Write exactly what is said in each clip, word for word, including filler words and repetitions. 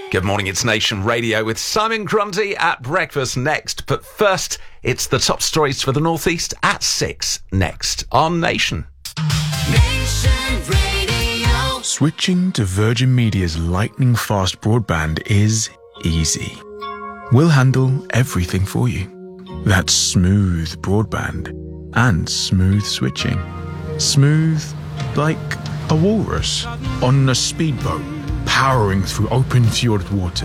Good morning, it's Nation Radio with Simon Grundy at breakfast next. But first, it's the top stories for the North East at six next on Nation. Nation Radio. Switching to Virgin Media's lightning-fast broadband is easy. We'll handle everything for you. That's smooth broadband and smooth switching. Smooth like a walrus on a speedboat powering through open fjord waters.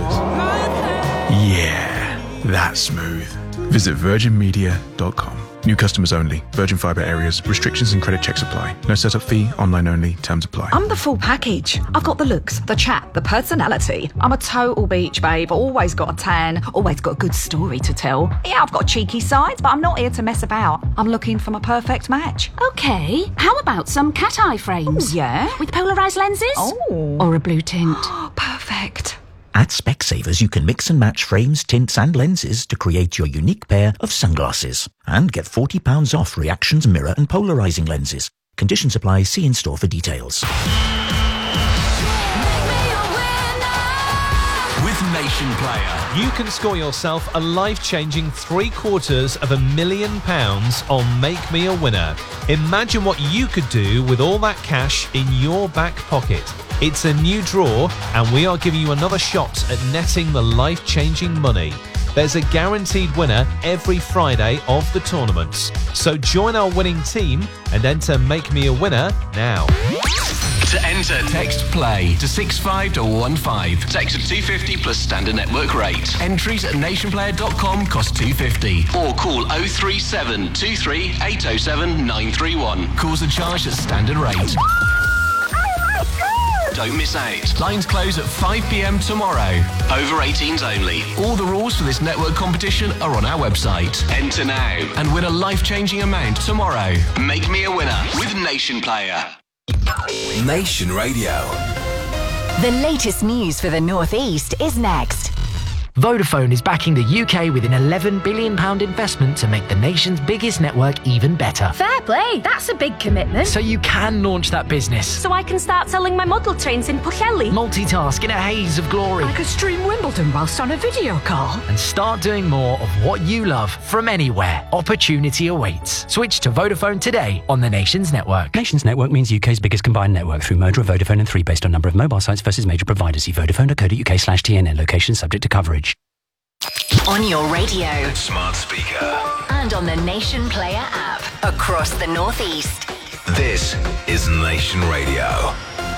Yeah, that's smooth. Visit virgin media dot com. New customers only. Virgin Fibre areas. Restrictions and credit checks apply. No setup fee. Online only. Terms apply. I'm the full package. I've got the looks, the chat, the personality. I'm a total beach babe. Always got a tan. Always got a good story to tell. Yeah, I've got a cheeky side, but I'm not here to mess about. I'm looking for my perfect match. Okay, how about some cat eye frames? Ooh, yeah? With polarised lenses? Oh. Or a blue tint? Perfect. At Specsavers, you can mix and match frames, tints and lenses to create your unique pair of sunglasses. And get forty pounds off reactions, mirror and polarising lenses. Conditions apply. See in store for details. With Nation Player, you can score yourself a life-changing three quarters of a million pounds on Make Me a Winner. Imagine what you could do with all that cash in your back pocket. It's a new draw, and we are giving you another shot at netting the life-changing money. There's a guaranteed winner every Friday of the tournaments. So join our winning team and enter Make Me a Winner now. To enter, text PLAY to six five one five. Text at two fifty plus standard network rate. Entries at nation player dot com cost two fifty. Or call oh three seven two three eight oh seven nine three one. Calls are charged at standard rate. Don't miss out. Lines close at five p.m. tomorrow. Over eighteens only. All the rules for this network competition are on our website. Enter now and win a life-changing amount tomorrow. Make Me a Winner with Nation Player. Nation Radio. The latest news for the North East is next. Vodafone is backing the U K with an eleven billion pounds investment to make the nation's biggest network even better. Fair play, that's a big commitment. So you can launch that business. So I can start selling my model trains in Pwllheli. Multitask in a haze of glory. I could stream Wimbledon whilst on a video call. And start doing more of what you love from anywhere. Opportunity awaits. Switch to Vodafone today on the Nation's network. Nation's network means U K's biggest combined network through Modra, Vodafone and three based on number of mobile sites versus major providers. See vodafone dot co dot uk slash T N N. Location subject to coverage. On your radio. Smart speaker. And on the Nation Player app. Across the North East. This is Nation Radio.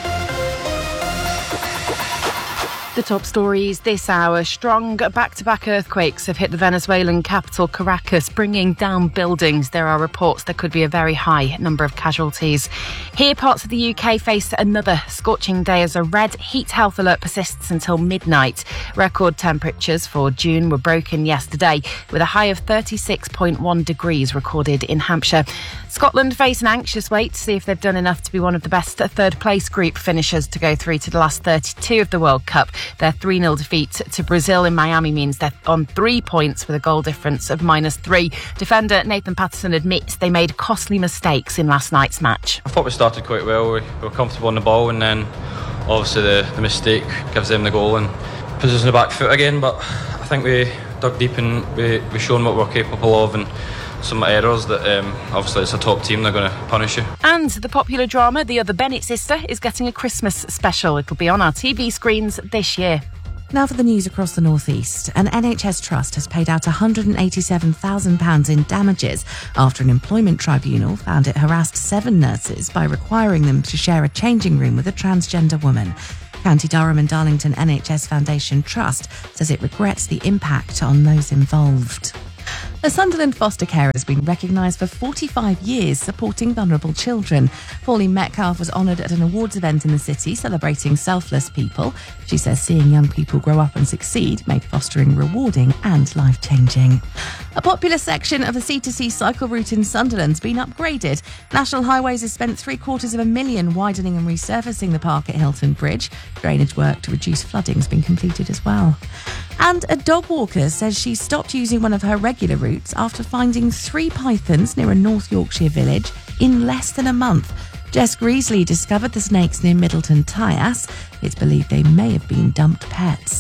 The top stories this hour. Strong back-to-back earthquakes have hit the Venezuelan capital, Caracas, bringing down buildings. There are reports there could be a very high number of casualties. Here, parts of the U K face another scorching day as a red heat health alert persists until midnight. Record temperatures for June were broken yesterday, with a high of thirty-six point one degrees recorded in Hampshire. Scotland face an anxious wait to see if they've done enough to be one of the best third-place group finishers to go through to the last thirty-two of the World Cup. Their three nil defeat to Brazil in Miami means they're on three points with a goal difference of minus three. Defender Nathan Patterson admits they made costly mistakes in last night's match. I thought we started quite well. We were comfortable on the ball, and then obviously the, the mistake gives them the goal and puts us on the back foot again. But I think we dug deep and we, we've shown what we're capable of, and some errors that um, obviously it's a top team, they're going to punish you. And the popular drama The Other Bennett Sister is getting a Christmas special. It'll be on our T V screens this year. Now for the news across the North East. An N H S trust has paid out one hundred eighty-seven thousand pounds in damages after an employment tribunal found it harassed seven nurses by requiring them to share a changing room with a transgender woman. County Durham and Darlington N H S Foundation Trust says it regrets the impact on those involved. A Sunderland foster carer has been recognised for forty-five years supporting vulnerable children. Pauline Metcalfe was honoured at an awards event in the city celebrating selfless people. She says seeing young people grow up and succeed made fostering rewarding and life-changing. A popular section of the C two C cycle route in Sunderland's been upgraded. National Highways has spent three quarters of a million widening and resurfacing the park at Hilton Bridge. Drainage work to reduce flooding has been completed as well. And a dog walker says she stopped using one of her regular routes after finding three pythons near a North Yorkshire village in less than a month. Jess Greasley discovered the snakes near Middleton Tyas. It's believed they may have been dumped pets.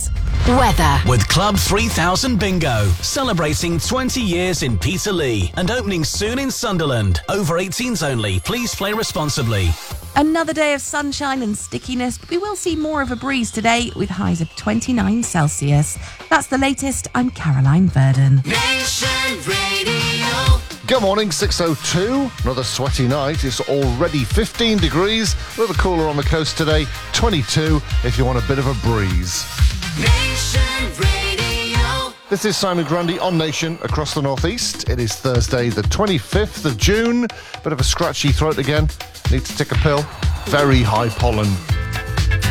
Weather. With Club three thousand Bingo, celebrating twenty years in Peterlee and opening soon in Sunderland. Over eighteens only. Please play responsibly. Another day of sunshine and stickiness, but we will see more of a breeze today with highs of twenty-nine Celsius. That's the latest. I'm Caroline Verdon. Nation Radio. Good morning, six oh two. Another sweaty night. It's already fifteen degrees. A little cooler on the coast today. twenty-two if you want a bit of a breeze. Nation Radio. This is Simon Grundy on Nation across the northeast. It is Thursday, the twenty-fifth of June. Bit of a scratchy throat again. Need to take a pill. Very high pollen